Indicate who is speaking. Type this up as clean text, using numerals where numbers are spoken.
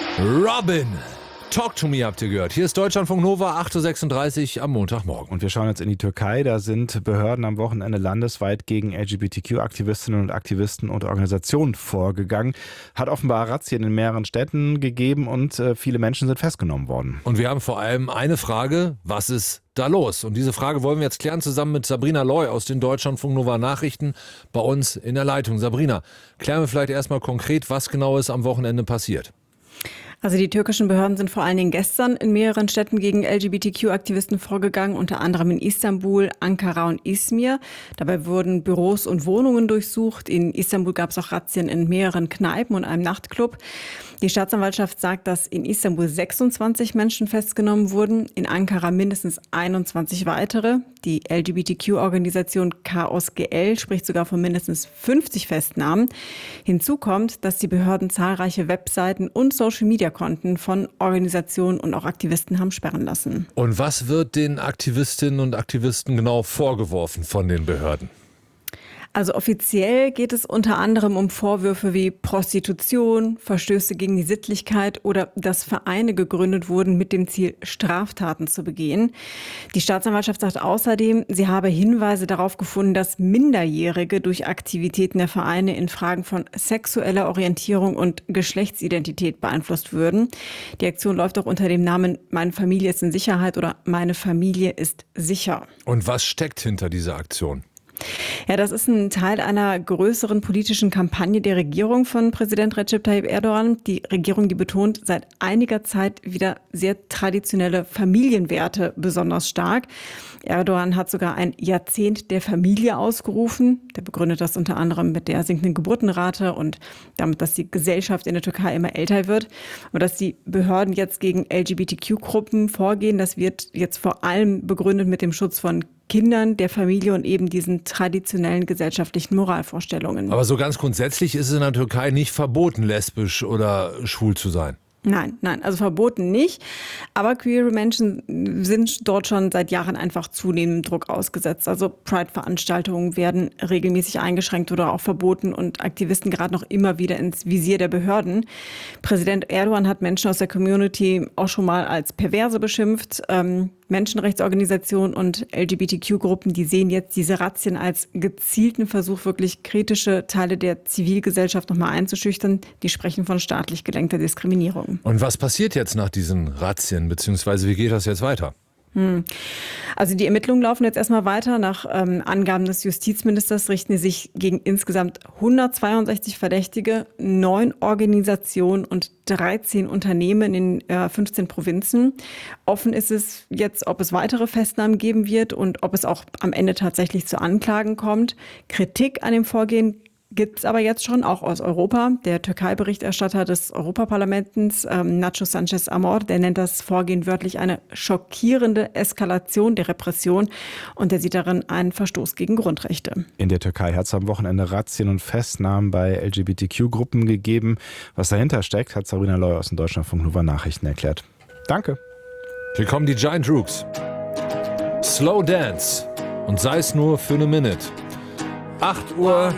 Speaker 1: Robin, Talk to Me habt ihr gehört. Hier ist Deutschlandfunk Nova, 8.36 Uhr am Montagmorgen.
Speaker 2: Und wir schauen jetzt in die Türkei. Da sind Behörden am Wochenende landesweit gegen LGBTQ-Aktivistinnen und Aktivisten und Organisationen vorgegangen. Hat offenbar Razzien in mehreren Städten gegeben und viele Menschen sind festgenommen worden.
Speaker 1: Und wir haben vor allem eine Frage: Was ist da los? Und diese Frage wollen wir jetzt klären, zusammen mit Sabrina Loy aus den Deutschlandfunk Nova Nachrichten bei uns in der Leitung. Sabrina, klären wir vielleicht erstmal konkret, was genau ist am Wochenende passiert.
Speaker 3: Also die türkischen Behörden sind vor allen Dingen gestern in mehreren Städten gegen LGBTQ-Aktivisten vorgegangen, unter anderem in Istanbul, Ankara und Izmir. Dabei wurden Büros und Wohnungen durchsucht. In Istanbul gab es auch Razzien in mehreren Kneipen und einem Nachtclub. Die Staatsanwaltschaft sagt, dass in Istanbul 26 Menschen festgenommen wurden, in Ankara mindestens 21 weitere. Die LGBTQ-Organisation Chaos GL spricht sogar von mindestens 50 Festnahmen. Hinzu kommt, dass die Behörden zahlreiche Webseiten und Social-Media-Konten von Organisationen und auch Aktivisten haben sperren lassen.
Speaker 1: Und was wird den Aktivistinnen und Aktivisten genau vorgeworfen von den Behörden?
Speaker 3: Also offiziell geht es unter anderem um Vorwürfe wie Prostitution, Verstöße gegen die Sittlichkeit oder dass Vereine gegründet wurden mit dem Ziel, Straftaten zu begehen. Die Staatsanwaltschaft sagt außerdem, sie habe Hinweise darauf gefunden, dass Minderjährige durch Aktivitäten der Vereine in Fragen von sexueller Orientierung und Geschlechtsidentität beeinflusst würden. Die Aktion läuft auch unter dem Namen Meine Familie ist in Sicherheit oder Meine Familie ist sicher.
Speaker 1: Und was steckt hinter dieser Aktion?
Speaker 3: Ja, das ist ein Teil einer größeren politischen Kampagne der Regierung von Präsident Recep Tayyip Erdogan. Die Regierung, die betont seit einiger Zeit wieder sehr traditionelle Familienwerte besonders stark. Erdogan hat sogar ein Jahrzehnt der Familie ausgerufen. Der begründet das unter anderem mit der sinkenden Geburtenrate und damit, dass die Gesellschaft in der Türkei immer älter wird. Und dass die Behörden jetzt gegen LGBTQ-Gruppen vorgehen, das wird jetzt vor allem begründet mit dem Schutz von Kindern, der Familie und eben diesen traditionellen gesellschaftlichen Moralvorstellungen.
Speaker 1: Aber so ganz grundsätzlich ist es in der Türkei nicht verboten, lesbisch oder schwul zu sein.
Speaker 3: Nein, also verboten nicht. Aber queere Menschen sind dort schon seit Jahren einfach zunehmendem Druck ausgesetzt. Also Pride-Veranstaltungen werden regelmäßig eingeschränkt oder auch verboten und Aktivisten geraten noch immer wieder ins Visier der Behörden. Präsident Erdogan hat Menschen aus der Community auch schon mal als Perverse beschimpft. Menschenrechtsorganisationen und LGBTQ-Gruppen, die sehen jetzt diese Razzien als gezielten Versuch, wirklich kritische Teile der Zivilgesellschaft nochmal einzuschüchtern. Die sprechen von staatlich gelenkter Diskriminierung.
Speaker 1: Und was passiert jetzt nach diesen Razzien, beziehungsweise wie geht das jetzt weiter?
Speaker 3: Also die Ermittlungen laufen jetzt erstmal weiter. Nach Angaben des Justizministers richten sie sich gegen insgesamt 162 Verdächtige, 9 Organisationen und 13 Unternehmen in 15 Provinzen. Offen ist es jetzt, ob es weitere Festnahmen geben wird und ob es auch am Ende tatsächlich zu Anklagen kommt. Kritik an dem Vorgehen gibt es aber jetzt schon, auch aus Europa. Der Türkei-Berichterstatter des Europaparlaments, Nacho Sanchez Amor, der nennt das Vorgehen wörtlich eine schockierende Eskalation der Repression und der sieht darin einen Verstoß gegen Grundrechte.
Speaker 2: In der Türkei hat es am Wochenende Razzien und Festnahmen bei LGBTQ-Gruppen gegeben. Was dahinter steckt, hat Sabrina Loy aus den Deutschlandfunk Nova Nachrichten erklärt. Danke.
Speaker 1: Hier kommen die Giant Rooks. Slow Dance. Und sei es nur für eine Minute. 8 Uhr